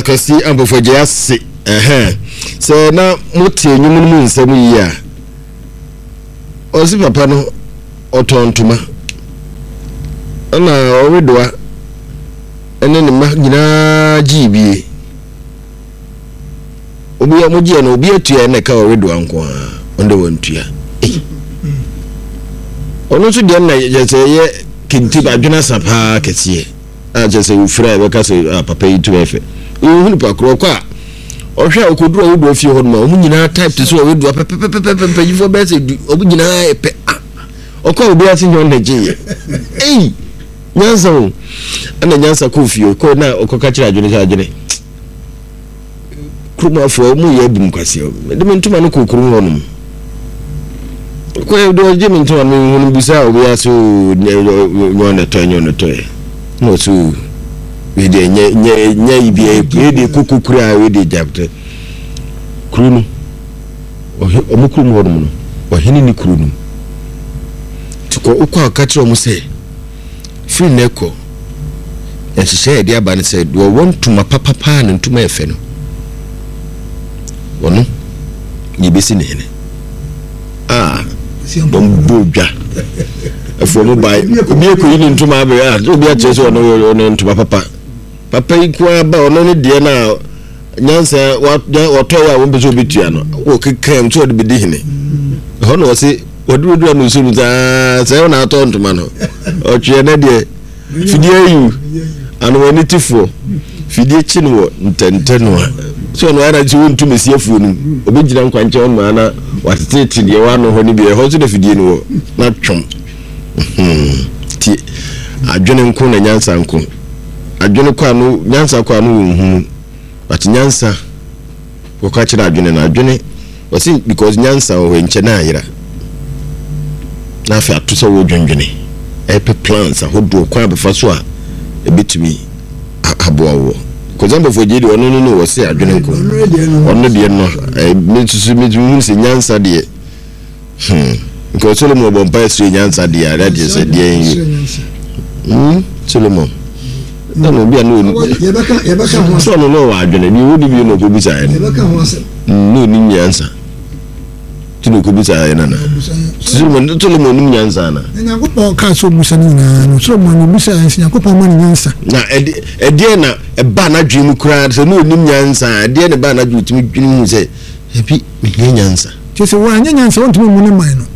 kasi ambofogye ase so na motie nyum mu nsam yi a osi papa no otontuma ana owedoa ene ne ma nyina gibie obi amogie no obi atua na ka owedoa nko a onde wontua ono so de na yese ye kinti ba dwena sapa kese a jese ufra be ka se papa yi tu efe uhunu pa kro kwa ohwa okoduro wo do fie ho no mu nyina type to so owedoa pepepepepe yifo be se obu nyina epe okwa obi ati nyon na je nyansa o ana nyansa ko fie ko na okoka kira adwene kruma fo mu ye bum kwase de mentuma no kokuru ho no ko do je mentuma no hunu bisa obi aso nyon na toy no so we de nya ibie de kokukura we de japte krunu omukuru ho no ohini ni krunu tiko ukwa akatira mu se free neko and she said dia ban said do want to ma papa na ntuma efe no wono ni besi ne ne bombodwa afo mo bai obi ekoyi ni ntuma abe obi a chese ono ntuma papa ikwa ba ono ne de na nyansa wotoya wo bezo bitua no wo kekam to de bidi hene hono wo se oduru no sunu za se na ato ntuma no otwe na de fidie yu anu wani tifo fidie chinwo ntenteno so no ara ji wontu mesiefu ni obegina nkwanche on ma na watete de wa no ho ni bi ho so de fidie ni wo na twom ti adwene nko na nyansa nko adwene kwa no nyansa kwa no hu but nyansa ko ka kira adwene na adwene wasi because nyansa ho enche na ayira na fa to so wo dwendwene epe plans ahodo kwa befa so a ebetumi aboawo kozamba fo jedi ono no wose adwene nko ono de no metusu se nyansa de nko Solomon bompa su nyansa de ara de se de Solomon no bia no yebaka ho so no wa adwene ni wodi bi no ko bisa ya yebaka ho asem no ni nyansa tino ko bisa ya nana Solomon ni nyansa na nyankopon ka so musa ni na Solomon ni bisa ya nyankopon ma ni nyansa na ede na eba na dwimu kura se no ni nyansa ede na ba na dwimu dwimu se ebi me nyansa tese wa nyansa won tumi mu ne man no